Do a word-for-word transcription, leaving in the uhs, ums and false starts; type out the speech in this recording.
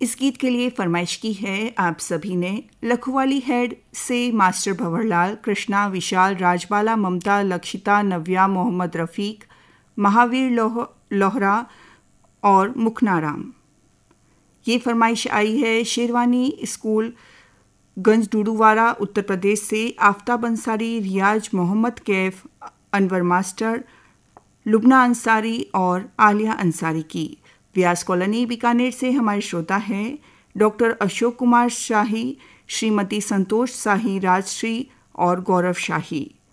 इस गीत के लिए फरमाइश की है आप सभी ने लखवाली हेड से मास्टर भंवरलाल, कृष्णा, विशाल, राजबाला, ममता, लक्षिता, नव्या, मोहम्मद रफ़ीक, महावीर लोह, लोहरा और मुखनाराम। ये फरमाइश आई है शेरवानी स्कूल गंज डूडूवारा उत्तर प्रदेश से आफ्ताब अंसारी, रियाज, मोहम्मद कैफ, अनवर मास्टर, लुबना अंसारी और आलिया अंसारी की। व्यास कॉलोनी बीकानेर से हमारे श्रोता हैं डॉक्टर अशोक कुमार शाही, श्रीमती संतोष शाही राजश्री और गौरव शाही।